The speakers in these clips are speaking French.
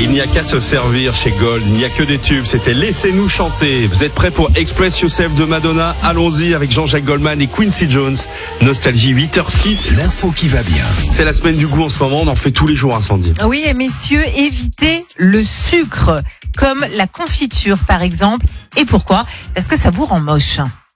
Il n'y a qu'à se servir chez Gold, il n'y a que des tubes, c'était Laissez-nous chanter. Vous êtes prêts pour Express Yourself de Madonna? Allons-y avec Jean-Jacques Goldman et Quincy Jones. Nostalgie 8h06. L'info qui va bien. C'est la semaine du goût en ce moment, on en fait tous les jours, Sandy. Oui, et messieurs, évitez le sucre, comme la confiture par exemple. Et pourquoi? Parce que ça vous rend moche.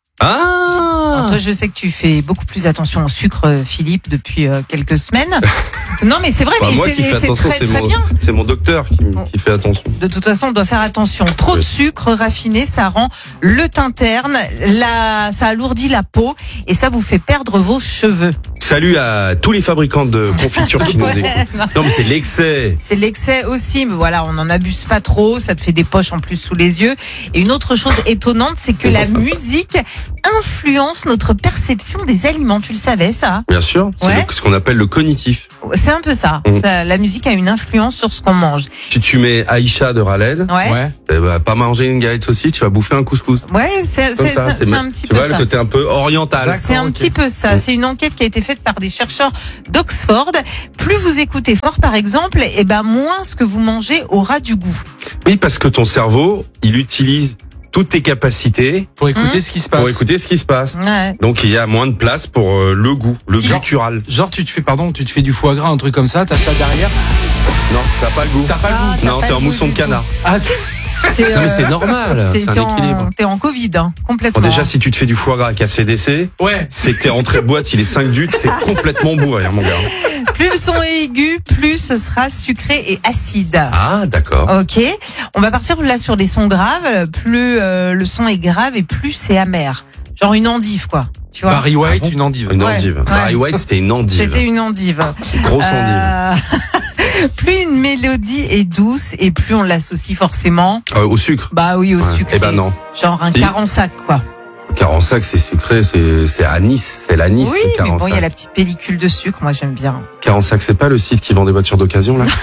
Alors, toi, je sais que tu fais beaucoup plus attention au sucre, Philippe, depuis quelques semaines. Non, mais c'est vrai, mais moi qui fais c'est attention, très bien. C'est mon docteur qui fait attention. De toute façon, on doit faire attention. Trop de sucre raffiné, ça rend le teint terne, ça alourdit la peau et ça vous fait perdre vos cheveux. Salut à tous les fabricants de confitures qui nous écoutent. Non, mais c'est l'excès. C'est l'excès aussi, mais voilà, on n'en abuse pas trop, ça te fait des poches en plus sous les yeux. Et une autre chose étonnante, c'est que la musique influence notre perception des aliments. Tu le savais, ça? Bien sûr, c'est ce qu'on appelle le cognitif. C'est un peu ça. La musique a une influence sur ce qu'on mange. Si tu mets Aïcha de Raled, tu vas pas manger une galette saucisse, tu vas bouffer un couscous. Ouais, c'est un petit peu ça. Tu vois, le côté un peu oriental. C'est un petit peu ça. C'est une enquête qui a été faite par des chercheurs d'Oxford. Plus vous écoutez fort, par exemple, et moins ce que vous mangez aura du goût. Oui, parce que ton cerveau, il utilise toutes tes capacités pour écouter ce qui se passe. Ouais. Donc il y a moins de place pour le goût, le guttural. Genre tu te fais du foie gras, un truc comme ça, t'as ça derrière. Non, t'as pas le goût. Non, t'es en mousson de canard. Non mais c'est normal, c'est un équilibre. T'es en Covid, complètement. Bon, déjà, si tu te fais du foie gras à KCDC, c'est que t'es rentré de boîte, il est 5 du, t'es complètement bourré, mon gars. Plus le son est aigu, plus ce sera sucré et acide. Ah, d'accord. Ok. On va partir là sur des sons graves. Plus le son est grave et plus c'est amer. Genre une endive, quoi. Tu vois. Barry White, une endive. Une endive. Barry White, c'était une endive. C'était une endive. Une grosse endive. Plus une mélodie est douce et plus on l'associe forcément au sucre. Bah oui, au sucre. Eh ben non. Genre un carensac, quoi. Carensac, c'est sucré, c'est anis, c'est l'anis. Oui, mais bon, il y a la petite pellicule de sucre, moi j'aime bien. Carensac, c'est pas le site qui vend des voitures d'occasion, là?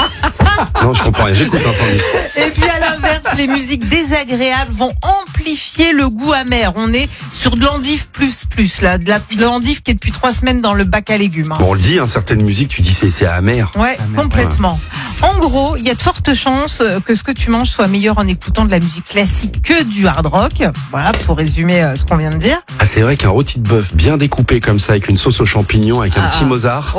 Non, je comprends rien, j'écoute Sandy. Et puis à l'inverse, les musiques désagréables vont amplifier le goût amer. On est sur de l'endive plus, là, de l'endive qui est depuis 3 semaines dans le bac à légumes. Bon, on le dit, certaines musiques, tu dis c'est amer. Ouais, complètement. En gros, il y a de fortes chances que ce que tu manges soit meilleur en écoutant de la musique classique que du hard rock. Voilà, pour résumer ce qu'on vient de dire. Ah, c'est vrai qu'un rôti de bœuf bien découpé comme ça, avec une sauce aux champignons, avec un petit Mozart.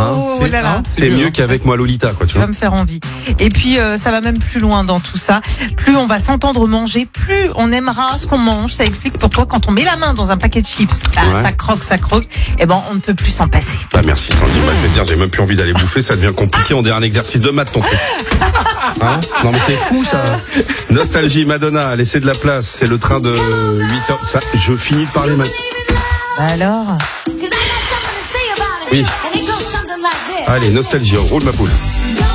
C'est mieux qu'avec moi Lolita, quoi, tu vois. Ça va me faire envie. Et puis, ça va même plus loin dans tout ça. Plus on va s'entendre manger, plus on aimera ce qu'on mange. Ça explique pourquoi quand on met la main dans un paquet de chips, ça croque. Et on ne peut plus s'en passer. Bah, merci Sandy. Je vais dire, j'ai même plus envie d'aller bouffer. Ça devient compliqué. On dirait un exercice de maths, ton truc. Non, mais c'est fou, ça. Nostalgie, Madonna, laissez de la place. C'est le train de 8h. Ça, je finis de parler maintenant. Alors? Oui. Allez, Nostalgie, roule ma poule.